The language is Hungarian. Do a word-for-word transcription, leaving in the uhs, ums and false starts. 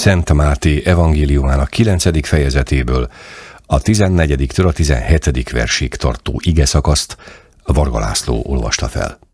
Szent Máté evangéliumának kilencedik fejezetéből a tizennegyediktől a tizenhetedik versig tartó igeszakaszt Varga László olvasta fel.